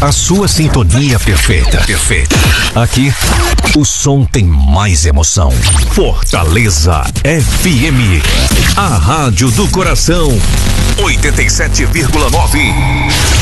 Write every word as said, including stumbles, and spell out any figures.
A sua sintonia perfeita. Perfeita. Aqui, o som tem mais emoção. Fortaleza F M. A rádio do coração. oitenta e sete vírgula nove.